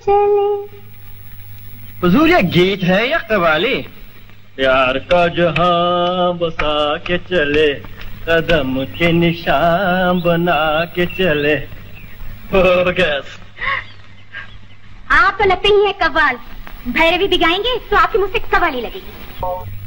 चले। हुजूर ये गीत है या कव्वाली? प्यार का जहां बसा के चले, कदम के निशान बना के चले। आप तो लगते ही है कव्वाल। भैरवी भी गाएंगे तो आपके मुंह से कव्वाली लगेगी।